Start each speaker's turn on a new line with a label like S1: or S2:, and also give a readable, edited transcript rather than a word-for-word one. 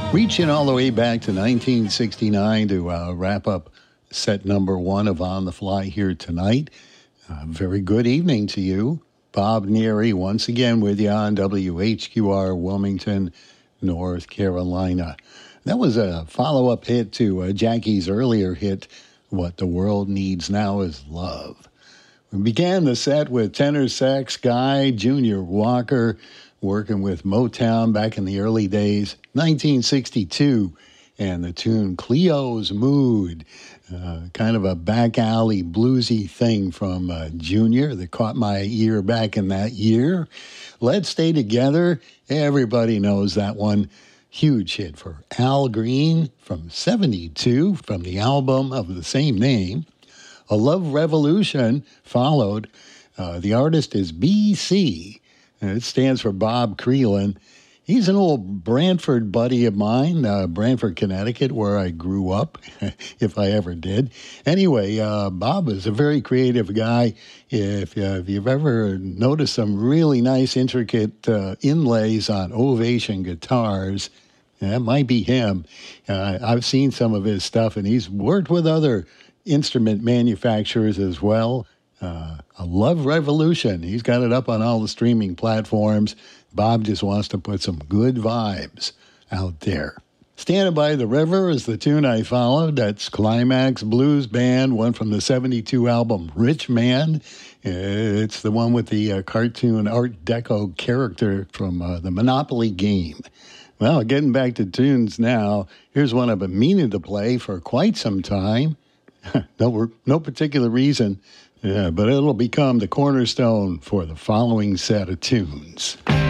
S1: Reaching all the way back to 1969 to wrap up set number one of On the Fly here tonight. Very good evening to you. Bob Neary once again with you on WHQR Wilmington, North Carolina. That was a follow-up hit to Jackie's earlier hit, What the World Needs Now Is Love. We began the set with tenor sax guy Junior Walker, working with Motown back in the early days, 1962, and the tune Cleo's Mood, kind of a back alley bluesy thing from Junior that caught my ear back in that year. Let's Stay Together, everybody knows that one. Huge hit for Al Green from 72 from the album of the same name. A Love Revolution followed. The artist is BC. It stands for Bob Creelan. He's an old Brantford buddy of mine, Brantford, Connecticut, where I grew up, if I ever did. Anyway, Bob is a very creative guy. If you've ever noticed some really nice, intricate inlays on Ovation guitars, that might be him. I've seen some of his stuff, and he's worked with other instrument manufacturers as well. A Love Revolution. He's got it up on all the streaming platforms. Bob just wants to put some good vibes out there. Standing by the River is the tune I followed. That's Climax Blues Band, one from the 72 album Rich Man. It's the one with the cartoon Art Deco character from the Monopoly game. Well, getting back to tunes now, here's one I've been meaning to play for quite some time. No particular reason. Yeah, but it'll become the cornerstone for the following set of tunes.